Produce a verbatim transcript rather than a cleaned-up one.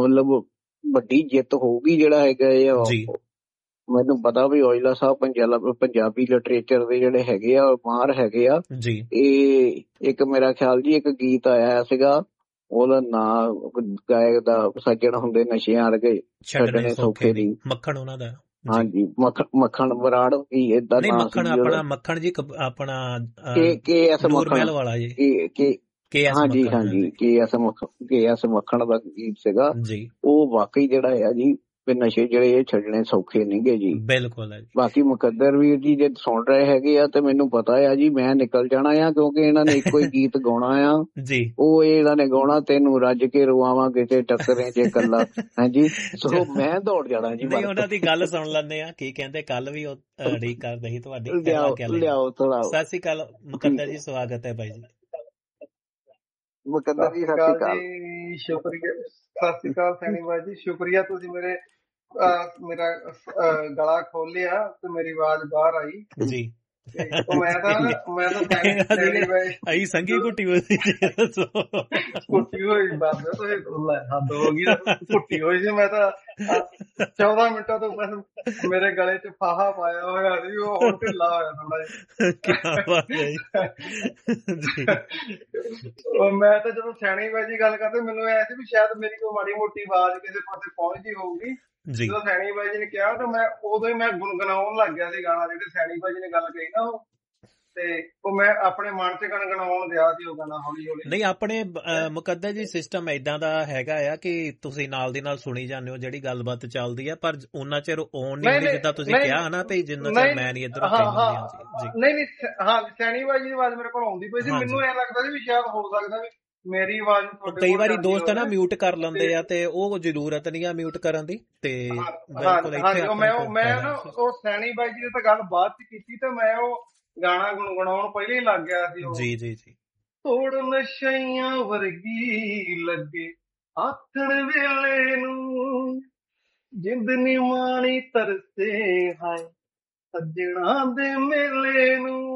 ਮਤਲਬ ਵੱਡੀ ਜਿੱਤ ਹੋਊਗੀ ਜਿਹੜਾ ਹੈਗਾ ਆ। ਜੀ ਮੈਨੂੰ ਪਤਾ ਵੀ ਔਜਲਾ ਸਾਹਿਬ ਪੰਜਾਬ ਪੰਜਾਬੀ ਲਿਟਰੇਚਰ ਦੇ ਜਿਹੜੇ ਹੈਗੇ ਆ ਮਾਹਰ ਹੈਗੇ ਆ ਜੀ ਇਹ। ਇੱਕ ਮੇਰਾ ਖਿਆਲ ਜੀ ਇੱਕ ਗੀਤ ਆਇਆ ਸੀਗਾ ਉਹਦਾ ਨਾਂ ਗਾਇਕ ਦਾ ਸੱਜਣ ਹੁੰਦੇ ਨਸ਼ਿਆਂ ਵਰਗੇ ਛੱਡਣੇ ਸੌਖੇ ਦੀ, ਮੱਖਣ ਉਹਨਾਂ ਦਾ। ਹਾਂਜੀ ਮੱਖਣ ਮੱਖਣ ਬਰਾੜ ਵੀ ਏਦਾਂ ਨਹੀਂ ਨਾਂ ਮੱਖਣ ਸੀ ਆਪਣਾ ਮੱਖਣ ਜੀ ਕ- ਆਪਣਾ ਕੇ ਕੇ ਐਸ ਨੂਰ ਮੱਖਣ ਮਹਿਲ ਵਾਲਾ ਜੀ ਕੇ ਕੇ ਕੇ ਐਸ ਹਾਂਜੀ ਮੱਖਣ ਹਾਂਜੀ ਕੇ ਐਸ ਮੱਖਣ ਕੇ ਐਸ ਮੱਖਣ ਦਾ ਗੀਤ ਸੀਗਾ ਜੀ। ਉਹ ਵਾਕਈ ਜਿਹੜਾ ਆ ਜੀ ਵੀ ਨਸ਼ੇ ਜਿਹੜੇ ਇਹ ਛੱਡਣੇ ਸੌਖੇ ਨਹੀਂਗੇ ਜੀ। ਬਿਲਕੁਲ ਹੈ ਜੀ। ਬਾਕੀ ਮੁਕੱਦਰ ਵੀਰ ਜੀ ਜੇ ਸੁਣ ਰਹੇ ਹੈਗੇ ਆ ਤੇ ਮੈਨੂੰ ਪਤਾ ਆ ਜੀ ਮੈਂ ਨਿਕਲ ਜਾਣਾ ਆ ਕਿਉਂਕਿ ਇਹਨਾਂ ਨੇ ਇੱਕੋ ਹੀ ਗੀਤ ਗਾਉਣਾ ਆ ਜੀ। ਉਹ ਇਹਨਾਂ ਨੇ ਗਾਉਣਾ ਤੈਨੂੰ ਰੱਜ ਕੇ ਰਵਾਵਾਂ ਕਿਤੇ ਟੱਕਰੇ ਜੇ ਕੱਲਾ। ਹਾਂਜੀ ਸੋ ਮੈਂ ਦੌੜ ਜਾਣਾ ਜੀ। ਨਹੀਂ ਉਹਨਾਂ ਦੀ ਗੱਲ ਸੁਣ ਲੈਂਦੇ ਆ ਕੀ ਕਹਿੰਦੇ। ਕੱਲ ਵੀ ਉਹ ਉਡੀਕ ਕਰਦੇ ਸੀ ਤੁਹਾਡੀ। ਲਿਆਓ ਥੋੜਾ। ਸਤਿ ਸ਼੍ਰੀ ਅਕਾਲ ਮੁਕੱਦਰ ਜੀ, ਸਵਾਗਤ ਹੈ ਬਾਈ ਜੀ। ਮੁਕੱਦਰ ਜੀ ਸਤਿ ਸ਼੍ਰੀ ਅਕਾਲ ਜੀ। ਸ਼ੁਕਰੀਆ। ਸਤਿ ਸ਼੍ਰੀ ਅਕਾਲ ਸੈਣੀ ਬਾਈ ਜੀ, ਸ਼ੁਕਰੀਆ ਤੁਸੀਂ ਮੇਰੇ ਮੇਰਾ ਗਲਾ ਖੋਲਿਆ ਤੇ ਮੇਰੀ ਆਵਾਜ਼ ਬਾਹਰ ਆਈ ਜੀ। ਮੈਂ ਤਾਂ ਮੈਂ ਤਾਂ ਆਈ ਸੰਗੀ ਘੁੱਟੀ ਹੋਈ ਸੀ ਘੁੱਟੀ ਹੋਈ ਬਾਬੇ ਤੁਸੀਂ ਹੱਦ ਹੋ ਗਈ ਘੁੱਟੀ ਹੋਈ ਸੀ। ਮੈਂ ਤਾਂ ਚੌਦਾਂ ਮਿੰਟਾਂ ਤੋਂ ਬਸ ਮੇਰੇ ਗਲੇ ਚ ਫਾਹਾ ਪਾਇਆ ਹੋਇਆ ਸੀ ਉਹ ਹੁਣ ਢਿੱਲਾ ਹੋਇਆ ਥੋੜਾ ਜਿਹਾ। ਮੈਂ ਤਾਂ ਜਦੋਂ ਸੈਣੀ ਬਾਈ ਜੀ ਗੱਲ ਕਰਦੇ ਮੈਨੂੰ ਐ ਸੀ ਵੀ ਸ਼ਾਇਦ ਮੇਰੀ ਕੋਈ ਮਾੜੀ ਮੋਟੀ ਆਵਾਜ਼ ਕਿਸੇ ਪਾਸੇ ਪਹੁੰਚਦੀ ਹੋਊਗੀ। ਜਦੋਂ ਸੈਣੀ ਬਾਈ ਜੀ ਨੇ ਕਿਹਾ ਤਾਂ ਮੈਂ ਉਦੋਂ ਹੀ ਮੈਂ ਗੁਣਗੁਣਾਉਣ ਲੱਗ ਗਿਆ ਸੀ ਗਾਣਾ ਜਿਹੜੇ ਸੈਣੀ ਬਾਈ ਜੀ ਨੇ ਗੱਲ ਕਹੀ ਨਾ ਉਹ ਤੇ ਉਹ ਮੈਂ ਆਪਣੇ ਮਨ ਚ ਗਣਗਣਾਉਣ ਦਿਆ ਸੀ ਉਹ ਗਾਣਾ ਹੌਲੀ ਹੌਲੀ। ਨਹੀਂ ਆਪਣੇ ਮੁਕੱਦਰ ਜੀ ਸਿਸਟਮ ਏਦਾਂ ਦਾ ਹੈਗਾ ਆ ਕਿ ਤੁਸੀਂ ਨਾਲ ਦੀ ਨਾਲ ਸੁਣੀ ਜਾਂਦੇ ਹੋ ਜਿਹੜੀ ਗੱਲਬਾਤ ਚੱਲਦੀ ਆ ਪਰ ਉਹਨਾਂ ਚਿਰ ਓਨ ਨਹੀਂ ਹੁੰਦੀ ਜਿੱਦਾਂ ਤੁਸੀਂ ਕਿਹਾ ਨਾ ਵੀ ਜਿੰਨਾ ਚਿਰ ਮੈਂ ਨਹੀਂ ਇੱਧਰ। ਨਹੀਂ ਨਹੀਂ ਹਾਂ ਸੈਣੀ ਬਾਈ ਜੀ ਦੀ ਆਵਾਜ਼ ਮੇਰੇ ਕੋਲ ਆਉਂਦੀ ਪਈ ਸੀ। ਮੈਨੂੰ ਐ ਲੱਗਦਾ ਸੀ ਵੀ ਸ਼ਾਇਦ ਹੋ ਸਕਦਾ ਵੀ ਮੇਰੀ ਆਵਾਜ਼ ਕਈ ਵਾਰੀ ਦੋਸਤ ਨਾ ਮਿਊਟ ਕਰ ਲੈਂਦੇ ਆ ਤੇ ਉਹ ਜ਼ਰੂਰਤ ਨਹੀਂ ਆ ਮਿਊਟ ਕਰਨ ਦੀ ਤੇ ਬਿਲਕੁਲ ਇੱਥੇ ਮੈਂ ਨਾ ਉਹ ਸੈਣੀ ਬਾਈ ਜੀ ਨੇ ਤਾਂ ਗੱਲ ਬਾਅਦ ਚ ਕੀਤੀ ਤੇ ਮੈਂ ਉਹ ਗਾਣਾ ਗੁਣਗੁਣਾਉਣ ਪਹਿਲੇ ਹੀ ਲੱਗ ਗਿਆ ਸੀ। ਜੀ ਜੀ ਜੀ। ਤੋੜ ਨਸ਼ਈਆਂ ਵਰਗੀ ਲੱਗੇ ਆਥਣ ਵੇਲੇ ਨੂੰ ਜਿੰਦ ਨੀ ਮਾਣੀ ਤਰਸੇ ਹਾਏ ਸੱਜਣਾ ਦੇ ਮੇਲੇ ਨੂੰ